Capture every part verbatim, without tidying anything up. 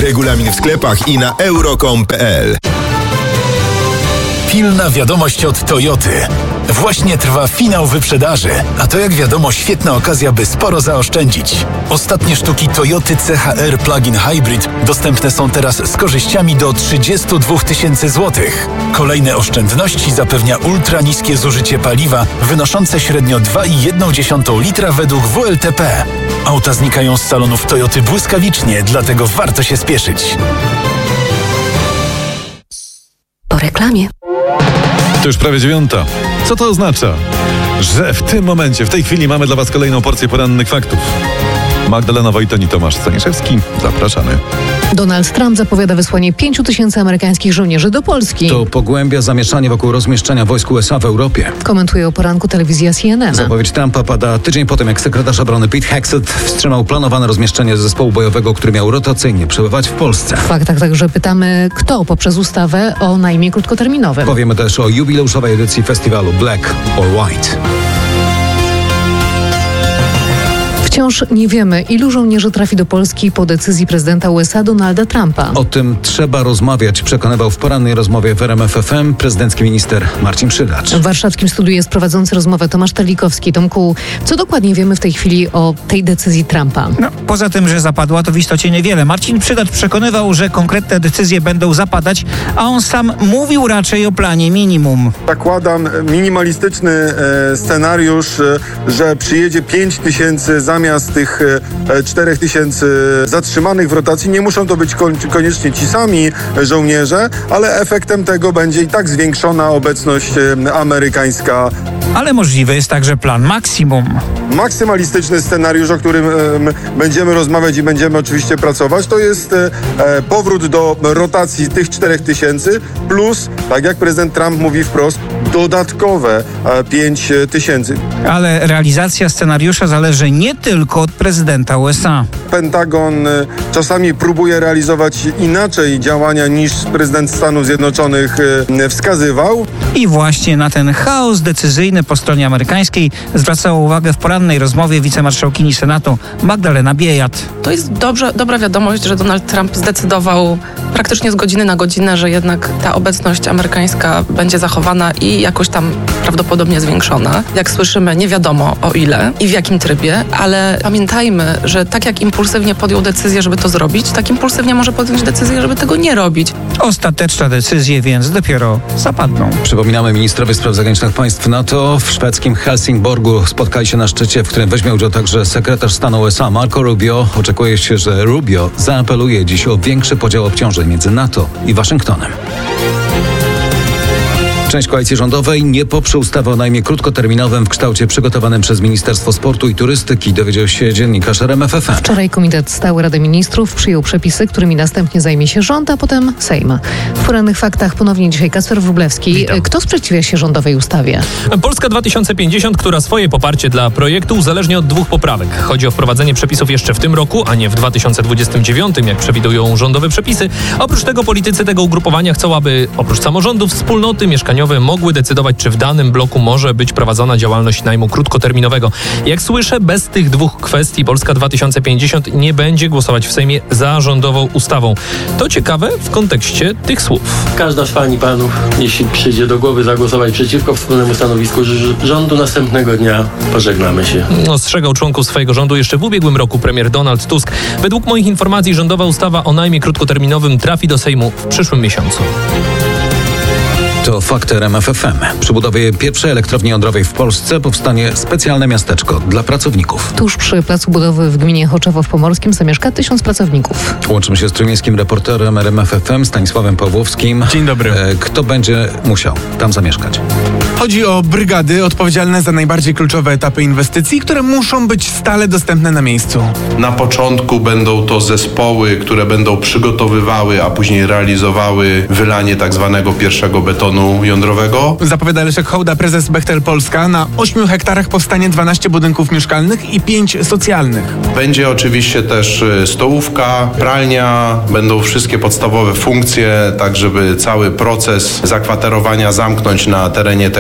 Regulamin w sklepach i na euro kropka com kropka p l. Pilna wiadomość od Toyoty. Właśnie trwa finał wyprzedaży, a to jak wiadomo świetna okazja, by sporo zaoszczędzić. Ostatnie sztuki Toyoty C H R Plug-in Hybrid dostępne są teraz z korzyściami do trzydzieści dwa tysiące złotych. Kolejne oszczędności zapewnia ultra niskie zużycie paliwa, wynoszące średnio dwa i jedna dziesiąta litra według W L T P. Auta znikają z salonów Toyoty błyskawicznie, dlatego warto się spieszyć. Po reklamie. To już prawie dziewiąta. Co to oznacza? Że w tym momencie, w tej chwili mamy dla Was kolejną porcję porannych faktów. Magdalena Wojton i Tomasz Staniszewski. Zapraszamy. Donald Trump zapowiada wysłanie pięciu tysięcy amerykańskich żołnierzy do Polski. To pogłębia zamieszanie wokół rozmieszczania wojsk U S A w Europie. Komentuje o poranku telewizja C N N. Zapowiedź Trumpa pada tydzień po tym, jak sekretarz obrony Pete Hegseth wstrzymał planowane rozmieszczenie zespołu bojowego, który miał rotacyjnie przebywać w Polsce. W faktach także pytamy, kto poprzez ustawę o najmie krótkoterminowym. Powiemy też o jubileuszowej edycji festiwalu Black or White. Wciąż nie wiemy, ilu żołnierzy trafi do Polski po decyzji prezydenta U S A Donalda Trumpa. O tym trzeba rozmawiać, przekonywał w porannej rozmowie w R M F F M prezydencki minister Marcin Przydacz. W warszawskim studiu jest prowadzący rozmowę Tomasz Terlikowski. Tomku, co dokładnie wiemy w tej chwili o tej decyzji Trumpa? No, poza tym, że zapadła, to w istocie niewiele. Marcin Przydacz przekonywał, że konkretne decyzje będą zapadać, a on sam mówił raczej o planie minimum. Zakładam minimalistyczny e, scenariusz, e, że przyjedzie pięć tysięcy zamiast z tych czterech tysięcy zatrzymanych w rotacji. Nie muszą to być koniecznie ci sami żołnierze, ale efektem tego będzie i tak zwiększona obecność amerykańska. Ale możliwy jest także plan maksimum. Maksymalistyczny scenariusz, o którym będziemy rozmawiać i będziemy oczywiście pracować, to jest powrót do rotacji tych czterech tysięcy plus, tak jak prezydent Trump mówi wprost, dodatkowe pięć tysięcy. Ale realizacja scenariusza zależy nie tylko od prezydenta U S A. Pentagon czasami próbuje realizować inaczej działania niż prezydent Stanów Zjednoczonych wskazywał. I właśnie na ten chaos decyzyjny po stronie amerykańskiej zwracała uwagę w porannej rozmowie wicemarszałkini Senatu Magdalena Biejat. To jest dobrze, dobra wiadomość, że Donald Trump zdecydował praktycznie z godziny na godzinę, że jednak ta obecność amerykańska będzie zachowana i jakoś tam prawdopodobnie zwiększona. Jak słyszymy, nie wiadomo o ile i w jakim trybie, ale pamiętajmy, że tak jak impulsywnie podjął decyzję, żeby to zrobić, tak impulsywnie może podjąć decyzję, żeby tego nie robić. Ostateczne decyzje więc dopiero zapadną. Przypominamy, ministrowie spraw zagranicznych państw NATO w szwedzkim Helsingborgu spotkali się na szczycie, w którym weźmie udział także sekretarz stanu U S A Marco Rubio. Oczekuje się, że Rubio zaapeluje dziś o większy podział obciążeń między NATO i Waszyngtonem. Część koalicji rządowej nie poprze ustawy o najmie krótkoterminowym w kształcie przygotowanym przez Ministerstwo Sportu i Turystyki, dowiedział się dziennikarz R M F F M. Wczoraj Komitet Stały Rady Ministrów przyjął przepisy, którymi następnie zajmie się rząd, a potem Sejm. W porannych faktach ponownie dzisiaj Kacper Wróblewski. Witam. Kto sprzeciwia się rządowej ustawie? Polska dwa tysiące pięćdziesiąt, która swoje poparcie dla projektu uzależnia od dwóch poprawek. Chodzi o wprowadzenie przepisów jeszcze w tym roku, a nie w dwa tysiące dwudziestym dziewiątym, jak przewidują rządowe przepisy. Oprócz tego politycy tego ugrupowania chcą, aby oprócz samorządów wspólnoty mieszkaniowe mogły decydować, czy w danym bloku może być prowadzona działalność najmu krótkoterminowego. Jak słyszę, bez tych dwóch kwestii Polska dwa tysiące pięćdziesiąt nie będzie głosować w Sejmie za rządową ustawą. To ciekawe w kontekście tych słów. Każda z pań i panów, jeśli przyjdzie do głowy zagłosować przeciwko wspólnemu stanowisku rządu, następnego dnia pożegnamy się. Ostrzegał członków swojego rządu jeszcze w ubiegłym roku premier Donald Tusk. Według moich informacji rządowa ustawa o najmie krótkoterminowym trafi do Sejmu w przyszłym miesiącu. To fakt R M F F M. Przy budowie pierwszej elektrowni jądrowej w Polsce powstanie specjalne miasteczko dla pracowników. Tuż przy placu budowy w gminie Choczewo Pomorskim zamieszka tysiąc pracowników. Łączymy się z trójmiejskim reporterem R M F F M Stanisławem Pawłowskim. Dzień dobry. Kto będzie musiał tam zamieszkać? Chodzi o brygady odpowiedzialne za najbardziej kluczowe etapy inwestycji, które muszą być stale dostępne na miejscu. Na początku będą to zespoły, które będą przygotowywały, a później realizowały wylanie tak zwanego pierwszego betonu jądrowego. Zapowiada Leszek Hołda, prezes Bechtel Polska. Na ośmiu hektarach powstanie dwanaście budynków mieszkalnych i pięć socjalnych. Będzie oczywiście też stołówka, pralnia, będą wszystkie podstawowe funkcje, tak żeby cały proces zakwaterowania zamknąć na terenie tego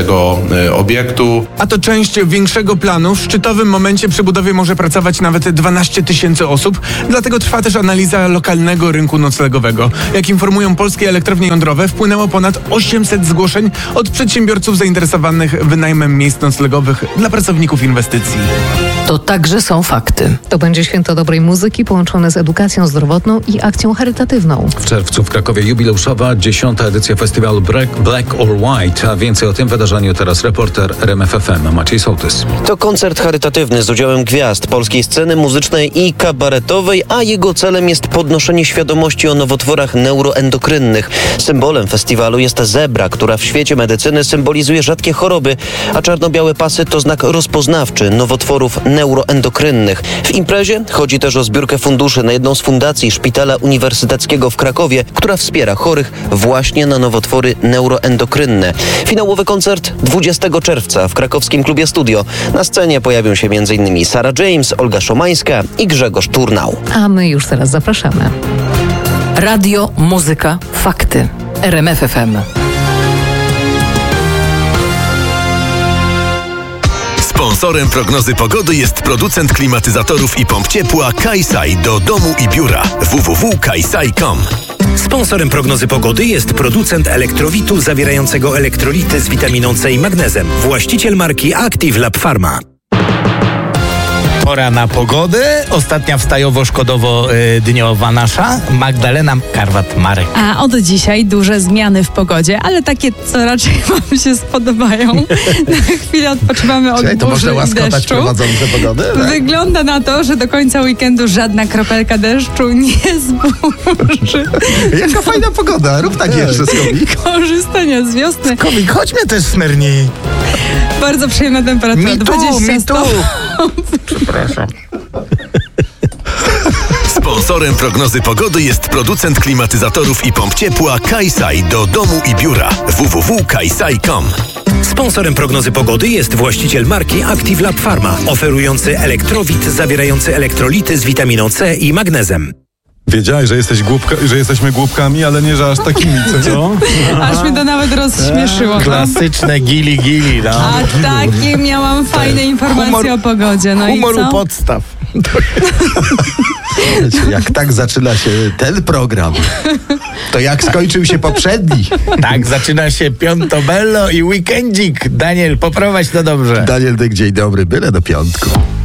tego e, obiektu. A to część większego planu. W szczytowym momencie przy budowie może pracować nawet dwanaście tysięcy osób, dlatego trwa też analiza lokalnego rynku noclegowego. Jak informują polskie elektrownie jądrowe, wpłynęło ponad osiemset zgłoszeń od przedsiębiorców zainteresowanych wynajmem miejsc noclegowych dla pracowników inwestycji. To także są fakty. To będzie święto dobrej muzyki połączone z edukacją zdrowotną i akcją charytatywną. W czerwcu w Krakowie jubileuszowa dziesiąta edycja festiwalu Black, Black or White, a więcej o tym wydarzeniu teraz reporter R M F F M Maciej Sołtys. To koncert charytatywny z udziałem gwiazd polskiej sceny muzycznej i kabaretowej, a jego celem jest podnoszenie świadomości o nowotworach neuroendokrynnych. Symbolem festiwalu jest zebra, która w świecie medycyny symbolizuje rzadkie choroby, a czarno-białe pasy to znak rozpoznawczy nowotworów neuroendokrynnych. W imprezie chodzi też o zbiórkę funduszy na jedną z fundacji Szpitala Uniwersyteckiego w Krakowie, która wspiera chorych właśnie na nowotwory neuroendokrynne. Finałowy koncert dwudziestego czerwca w krakowskim klubie Studio. Na scenie pojawią się m.in. Sarah James, Olga Szomańska i Grzegorz Turnał. A my już teraz zapraszamy. Radio, muzyka, fakty. R M F F M. Sponsorem prognozy pogody jest producent klimatyzatorów i pomp ciepła Kajsaj do domu i biura. w w w kropka kajsaj kropka com. Sponsorem prognozy pogody jest producent elektrowitu zawierającego elektrolity z witaminą C i magnezem. Właściciel marki Active Lab Pharma. Pora na pogodę. Ostatnia wstajowo-szkodowo-dniowa nasza Magdalena Karwat-Marek. A od dzisiaj duże zmiany w pogodzie, ale takie, co raczej wam się spodobają. Na chwilę odpoczywamy od Czyli to burzy można i łaskotać deszczu. prowadzące pogody? Tak? Wygląda na to, że do końca weekendu żadna kropelka deszczu nie zburzy. Jaka fajna pogoda. Rób tak jeszcze z Kowik. Korzystania z wiosny. Kowik, chodźmy też smerni. Bardzo przyjemna temperatura. Mi tu, dwadzieścia mi tu. Przepraszam. Sponsorem prognozy pogody jest producent klimatyzatorów i pomp ciepła Kajsaj do domu i biura. w w w kropka kajsaj kropka com. Sponsorem prognozy pogody jest właściciel marki Active Lab Pharma, oferujący elektrowit zawierający elektrolity z witaminą C i magnezem. Wiedziałeś, że, jesteś głupka, że jesteśmy głupkami, ale nie, że aż takimi, co nie? Aż mnie to nawet rozśmieszyło. Klasyczne gili gili. No. A takie miałam fajne informacje Humor, o pogodzie. No humor i co? u podstaw. Jak tak zaczyna się ten program, to jak skończył się poprzedni? Tak, zaczyna się Piątobello i weekendzik. Daniel, poprowadź to dobrze. Daniel Dyk, dzień dobry, byle do piątku.